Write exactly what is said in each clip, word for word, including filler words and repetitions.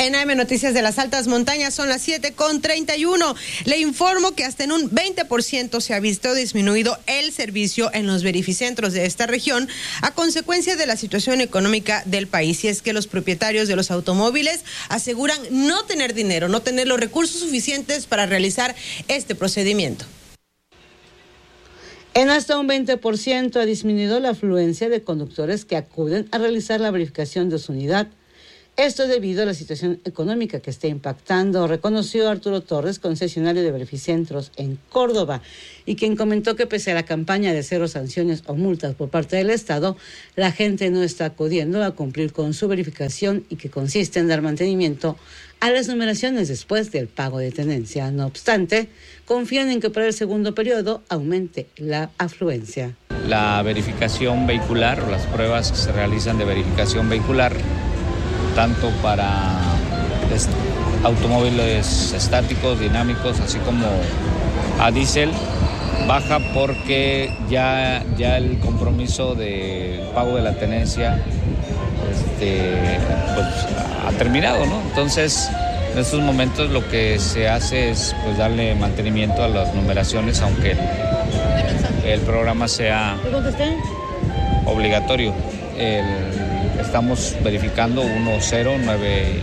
En A M Noticias de las Altas Montañas son las siete con treinta y uno. Le informo que hasta en un veinte por ciento se ha visto disminuido el servicio en los verificentros de esta región a consecuencia de la situación económica del país. Y es que los propietarios de los automóviles aseguran no tener dinero, no tener los recursos suficientes para realizar este procedimiento. En hasta un veinte por ciento ha disminuido la afluencia de conductores que acuden a realizar la verificación de su unidad. Esto debido a la situación económica que está impactando, reconoció Arturo Torres, concesionario de verificentros en Córdoba, y quien comentó que pese a la campaña de cero sanciones o multas por parte del Estado, la gente no está acudiendo a cumplir con su verificación y que consiste en dar mantenimiento a las numeraciones después del pago de tenencia. No obstante, confían en que para el segundo periodo aumente la afluencia. La verificación vehicular o las pruebas que se realizan de verificación vehicular, tanto para est- automóviles estáticos, dinámicos, así como a diésel, baja porque ya, ya el compromiso de pago de la tenencia este, pues, ha terminado, ¿no? Entonces, en estos momentos lo que se hace es pues darle mantenimiento a las numeraciones, aunque el, el programa sea obligatorio. El, Estamos verificando uno cero, nueve,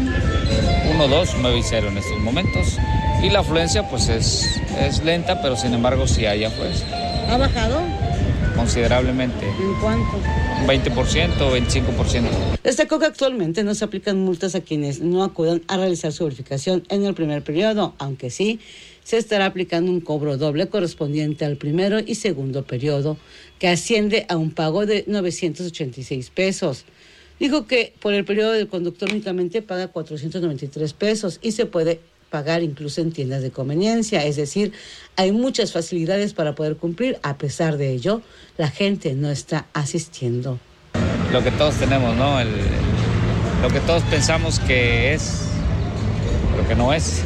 uno dos, nueve y cero en estos momentos. Y la afluencia pues es, es lenta, pero sin embargo sí hay afluencia. ¿Ha bajado? Considerablemente. ¿En cuánto? Un veinte por ciento, veinticinco por ciento. Destacó que actualmente no se aplican multas a quienes no acudan a realizar su verificación en el primer periodo, aunque sí se estará aplicando un cobro doble correspondiente al primero y segundo periodo, que asciende a un pago de novecientos ochenta y seis pesos. Dijo que por el periodo del conductor únicamente paga cuatrocientos noventa y tres pesos y se puede pagar incluso en tiendas de conveniencia, es decir, hay muchas facilidades para poder cumplir. A pesar de ello, la gente no está asistiendo. Lo que todos tenemos, ¿no? El, lo que todos pensamos que es, lo que no es.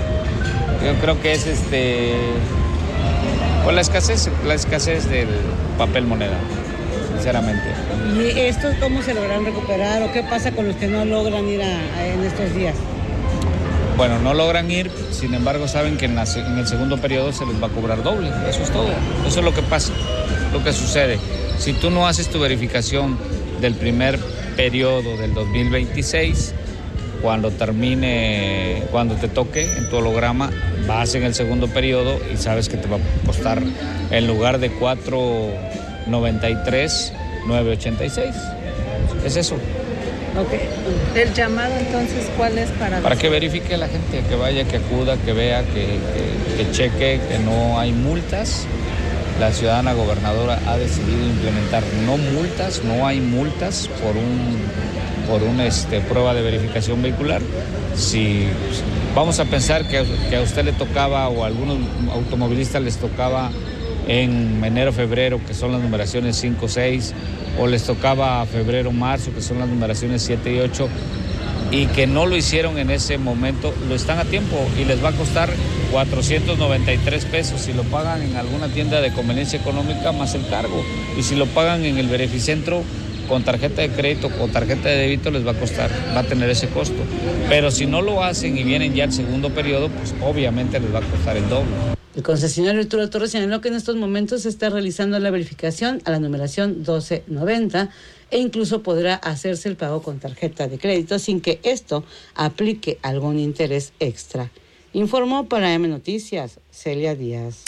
Yo creo que es este, pues la escasez, la escasez del papel moneda, sinceramente. ¿Y estos cómo se lograrán recuperar o qué pasa con los que no logran ir a, a, en estos días? Bueno, no logran ir, sin embargo saben que en, la, en el segundo periodo se les va a cobrar doble, eso es todo, eso es lo que pasa, lo que sucede. Si tú no haces tu verificación del primer periodo del dos mil veintiséis, cuando termine, cuando te toque en tu holograma, vas en el segundo periodo y sabes que te va a costar, en lugar de cuatro noventa y tres, nueve ochenta y seis. Es eso. Ok. El llamado entonces, ¿cuál es para...? Para que verifique la gente, que vaya, que acuda, que vea, que, que, que cheque, que no hay multas. La ciudadana gobernadora ha decidido implementar no multas, no hay multas por un por una este, prueba de verificación vehicular. Si vamos a pensar que, que a usted le tocaba o a algunos automovilistas les tocaba en enero, febrero, que son las numeraciones cinco, seis, o les tocaba febrero, marzo, que son las numeraciones siete y ocho, y que no lo hicieron en ese momento, lo están a tiempo y les va a costar cuatrocientos noventa y tres pesos si lo pagan en alguna tienda de conveniencia económica más el cargo, y si lo pagan en el verificentro con tarjeta de crédito o tarjeta de débito les va a costar, va a tener ese costo. Pero si no lo hacen y vienen ya al segundo periodo, pues obviamente les va a costar el doble. El concesionario Arturo Torres señaló que en estos momentos se está realizando la verificación a la numeración doce noventa e incluso podrá hacerse el pago con tarjeta de crédito sin que esto aplique algún interés extra. Informó para A M Noticias, Celia Díaz.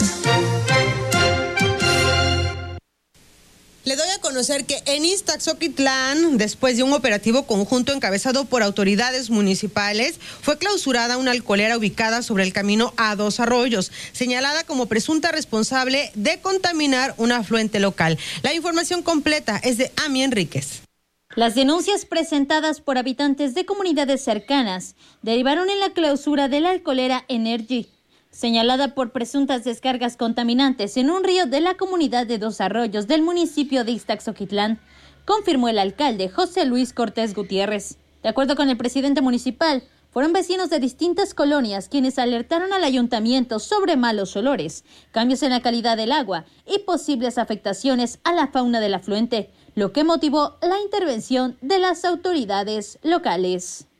Le doy a conocer que en Ixtaxoquitlán, después de un operativo conjunto encabezado por autoridades municipales, fue clausurada una alcoholera ubicada sobre el camino a Dos Arroyos, señalada como presunta responsable de contaminar un afluente local. La información completa es de Ami Enríquez. Las denuncias presentadas por habitantes de comunidades cercanas derivaron en la clausura de la alcoholera Energy, señalada por presuntas descargas contaminantes en un río de la comunidad de Dos Arroyos del municipio de Ixtaxoquitlán, confirmó el alcalde José Luis Cortés Gutiérrez. De acuerdo con el presidente municipal, fueron vecinos de distintas colonias quienes alertaron al ayuntamiento sobre malos olores, cambios en la calidad del agua y posibles afectaciones a la fauna del afluente, lo que motivó la intervención de las autoridades locales.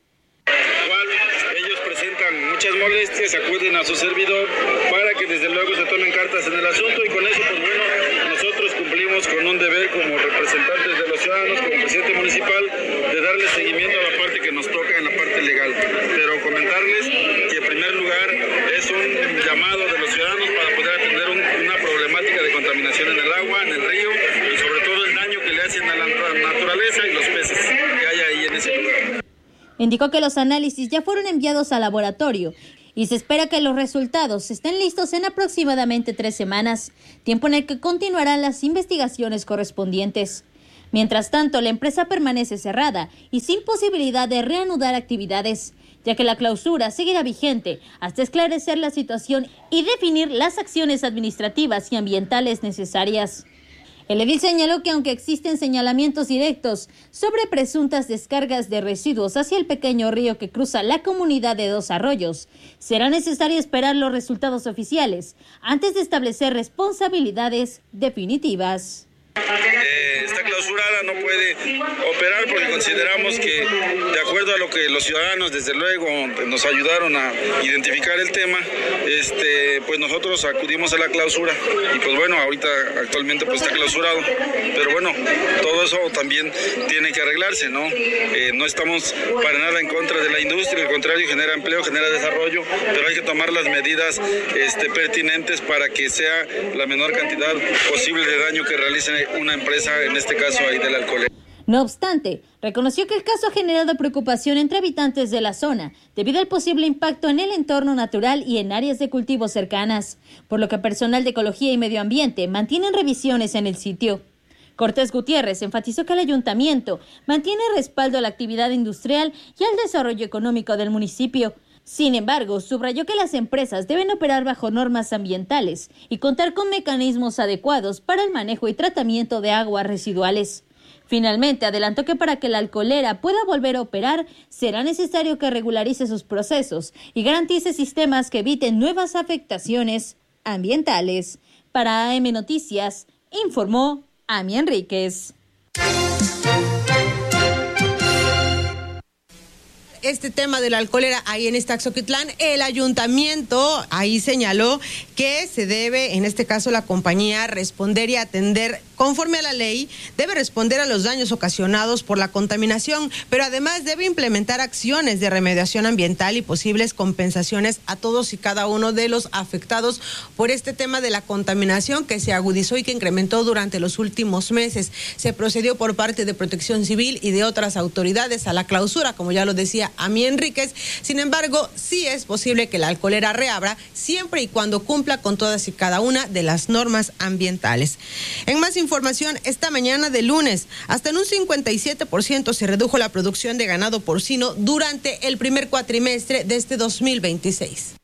Igual ellos presentan muchas molestias, acuden a su servidor para que desde luego se tomen cartas en el asunto, y con eso pues bueno, nosotros cumplimos con un deber como representantes de los ciudadanos, como presidente municipal, de darle seguimiento a la parte que nos toca en la parte legal. Pero comentarles que en primer lugar es un llamado de los ciudadanos para poder atender un, una problemática de contaminación en el agua, en el río, y sobre todo el daño que le hacen a la naturaleza y los peces que hay ahí en ese lugar. Indicó que los análisis ya fueron enviados al laboratorio y se espera que los resultados estén listos en aproximadamente tres semanas, tiempo en el que continuarán las investigaciones correspondientes. Mientras tanto, la empresa permanece cerrada y sin posibilidad de reanudar actividades, ya que la clausura seguirá vigente hasta esclarecer la situación y definir las acciones administrativas y ambientales necesarias. El edil señaló que aunque existen señalamientos directos sobre presuntas descargas de residuos hacia el pequeño río que cruza la comunidad de Dos Arroyos, será necesario esperar los resultados oficiales antes de establecer responsabilidades definitivas. Eh, está clausurada, no puede operar porque consideramos que, de acuerdo a lo que los ciudadanos desde luego nos ayudaron a identificar el tema, este, pues nosotros acudimos a la clausura y pues bueno, ahorita actualmente pues está clausurado, pero bueno, todo eso también tiene que arreglarse, ¿no? Eh, no estamos para nada en contra de la industria, al contrario, genera empleo, genera desarrollo, pero hay que tomar las medidas este, pertinentes para que sea la menor cantidad posible de daño que realicen una empresa, en este caso ahí de la alcoholera. No obstante, reconoció que el caso ha generado preocupación entre habitantes de la zona debido al posible impacto en el entorno natural y en áreas de cultivo cercanas, por lo que personal de Ecología y Medio Ambiente mantienen revisiones en el sitio. Cortés Gutiérrez enfatizó que el ayuntamiento mantiene respaldo a la actividad industrial y al desarrollo económico del municipio. Sin embargo, subrayó que las empresas deben operar bajo normas ambientales y contar con mecanismos adecuados para el manejo y tratamiento de aguas residuales. Finalmente, adelantó que para que la alcoholera pueda volver a operar, será necesario que regularice sus procesos y garantice sistemas que eviten nuevas afectaciones ambientales. Para A M Noticias, informó Ami Enríquez. Este tema de la alcoholera ahí en Ixtaxoquitlán, el ayuntamiento ahí señaló que se debe, en este caso la compañía, responder y atender conforme a la ley, debe responder a los daños ocasionados por la contaminación, pero además debe implementar acciones de remediación ambiental y posibles compensaciones a todos y cada uno de los afectados por este tema de la contaminación que se agudizó y que incrementó durante los últimos meses. Se procedió por parte de Protección Civil y de otras autoridades a la clausura, como ya lo decía Ami Enríquez. Sin embargo, sí es posible que la alcoholera reabra siempre y cuando cumpla con todas y cada una de las normas ambientales. En más información, esta mañana de lunes, hasta en un cincuenta y siete por ciento se redujo la producción de ganado porcino durante el primer cuatrimestre de este dos mil veintiséis.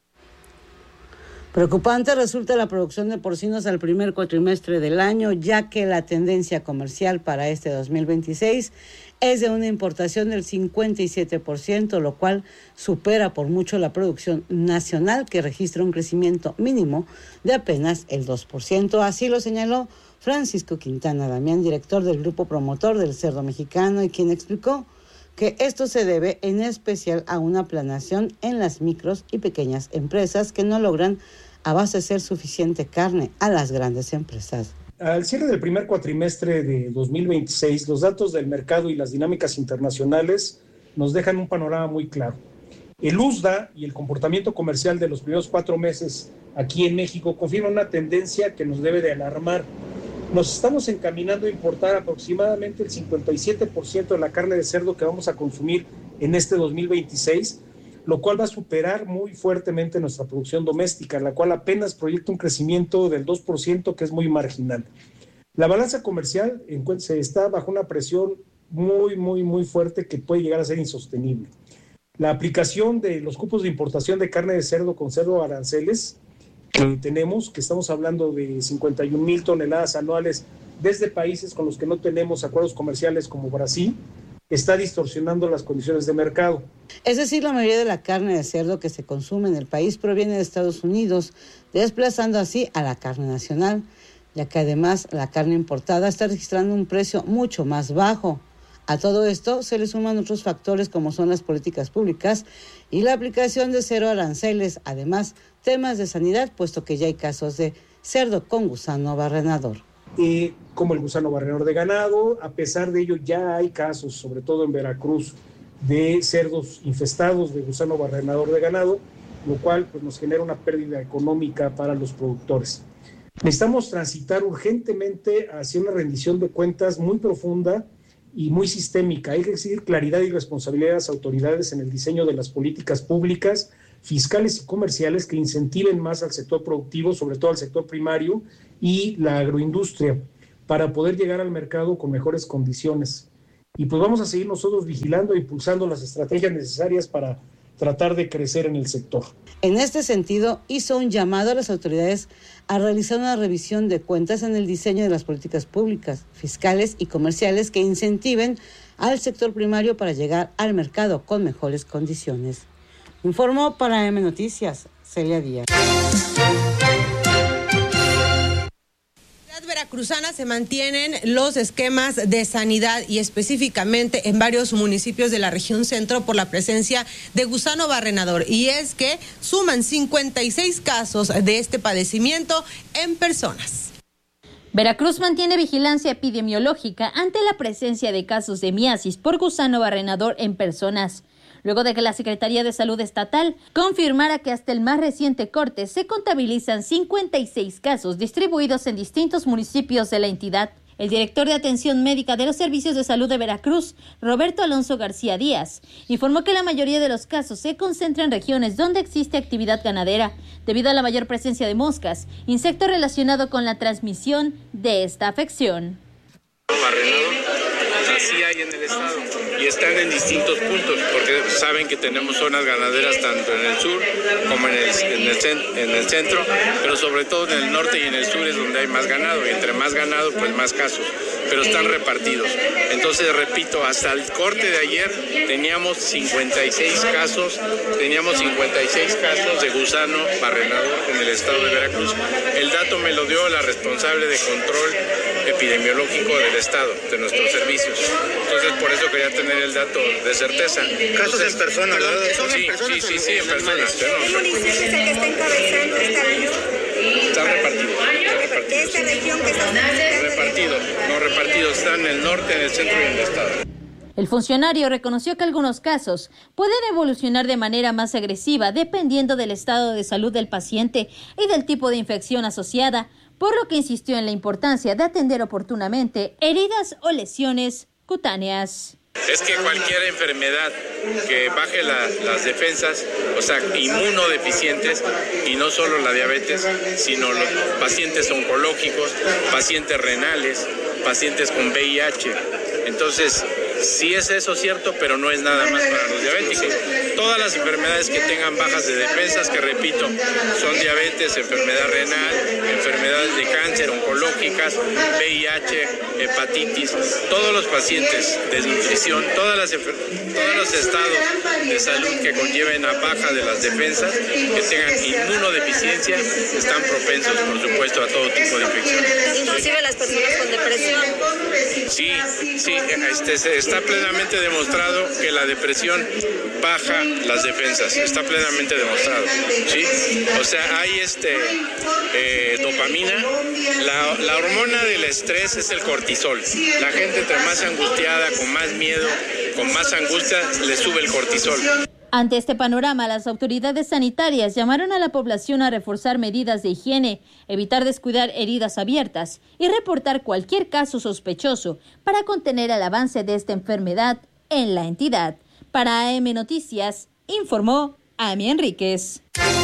Preocupante resulta la producción de porcinos al primer cuatrimestre del año, ya que la tendencia comercial para este dos mil veintiséis es de una importación del cincuenta y siete por ciento, lo cual supera por mucho la producción nacional, que registra un crecimiento mínimo de apenas el dos por ciento. Así lo señaló Francisco Quintana Damián, director del grupo promotor del cerdo mexicano, y quien explicó que esto se debe en especial a una planeación en las micros y pequeñas empresas que no logran abastecer suficiente carne a las grandes empresas. Al cierre del primer cuatrimestre de dos mil veintiséis, los datos del mercado y las dinámicas internacionales nos dejan un panorama muy claro. El U S D A y el comportamiento comercial de los primeros cuatro meses aquí en México confirman una tendencia que nos debe de alarmar. Nos estamos encaminando a importar aproximadamente el cincuenta y siete por ciento de la carne de cerdo que vamos a consumir en este dos mil veintiséis, lo cual va a superar muy fuertemente nuestra producción doméstica, la cual apenas proyecta un crecimiento del dos por ciento, que es muy marginal. La balanza comercial se está bajo una presión muy, muy, muy fuerte que puede llegar a ser insostenible. La aplicación de los cupos de importación de carne de cerdo con cero aranceles que tenemos, que estamos hablando de cincuenta y un mil toneladas anuales desde países con los que no tenemos acuerdos comerciales como Brasil, está distorsionando las condiciones de mercado. Es decir, la mayoría de la carne de cerdo que se consume en el país proviene de Estados Unidos, desplazando así a la carne nacional, ya que además la carne importada está registrando un precio mucho más bajo. A todo esto se le suman otros factores como son las políticas públicas y la aplicación de cero aranceles, además temas de sanidad, puesto que ya hay casos de cerdo con gusano barrenador. Eh, como el gusano barrenador de ganado, a pesar de ello ya hay casos, sobre todo en Veracruz, de cerdos infestados de gusano barrenador de ganado, lo cual pues, nos genera una pérdida económica para los productores. Necesitamos transitar urgentemente hacia una rendición de cuentas muy profunda y muy sistémica. Hay que exigir claridad y responsabilidad a las autoridades en el diseño de las políticas públicas, fiscales y comerciales que incentiven más al sector productivo, sobre todo al sector primario y la agroindustria, para poder llegar al mercado con mejores condiciones. Y pues vamos a seguir nosotros vigilando e impulsando las estrategias necesarias para tratar de crecer en el sector. En este sentido, hizo un llamado a las autoridades a realizar una revisión de cuentas en el diseño de las políticas públicas, fiscales y comerciales que incentiven al sector primario para llegar al mercado con mejores condiciones. Informó para M Noticias, Celia Díaz. Veracruzana se mantienen los esquemas de sanidad y específicamente en varios municipios de la región centro por la presencia de gusano barrenador, y es que suman cincuenta y seis casos de este padecimiento en personas. Veracruz mantiene vigilancia epidemiológica ante la presencia de casos de miasis por gusano barrenador en personas, luego de que la Secretaría de Salud Estatal confirmara que hasta el más reciente corte se contabilizan cincuenta y seis casos distribuidos en distintos municipios de la entidad. El director de Atención Médica de los Servicios de Salud de Veracruz, Roberto Alonso García Díaz, informó que la mayoría de los casos se concentran en regiones donde existe actividad ganadera, debido a la mayor presencia de moscas, insecto relacionado con la transmisión de esta afección. Así hay en el estado y están en distintos puntos porque saben que tenemos zonas ganaderas tanto en el sur como en el, en, el, en el centro, pero sobre todo en el norte y en el sur es donde hay más ganado, y entre más ganado pues más casos, pero están repartidos. Entonces repito, hasta el corte de ayer teníamos cincuenta y seis casos, teníamos cincuenta y seis casos de gusano barrenador en el estado de Veracruz. El dato me lo dio la responsable de control epidemiológico del estado, de nuestros servicios. Entonces, por eso quería tener el dato de certeza. Casos en personas, ¿verdad? Sí, sí, sí, sí, en personas. ¿Qué municipio es el que está encabezando esta región? Están repartidos. repartidos. ¿De esta región que está repartidos? No, repartidos. Están en el norte, en el centro y en el estado. El funcionario reconoció que algunos casos pueden evolucionar de manera más agresiva dependiendo del estado de salud del paciente y del tipo de infección asociada, por lo que insistió en la importancia de atender oportunamente heridas o lesiones cutáneas. Es que cualquier enfermedad que baje la, las defensas, o sea, inmunodeficientes, y no solo la diabetes, sino los pacientes oncológicos, pacientes renales, pacientes con V I H. Entonces, sí es eso cierto, pero no es nada más para los diabéticos. Todas las enfermedades que tengan bajas de defensas, que repito, son diabetes, enfermedad renal, enfermedades de cáncer, oncológicas, V I H, hepatitis, todos los pacientes de nutrición, todas las, todos los estados de salud que conlleven a baja de las defensas, que tengan inmunodeficiencia, están propensos, por supuesto, a todo tipo de infecciones. Inclusive las personas con depresión. Sí, sí, este, está plenamente demostrado que la depresión baja las defensas, está plenamente demostrado, ¿sí? O sea, hay este eh, dopamina, la, la hormona del estrés es el cortisol. La gente entre más angustiada, con más miedo, con más angustia, le sube el cortisol. Ante este panorama, las autoridades sanitarias llamaron a la población a reforzar medidas de higiene, evitar descuidar heridas abiertas y reportar cualquier caso sospechoso para contener el avance de esta enfermedad en la entidad. Para A M Noticias, informó Amy Enríquez.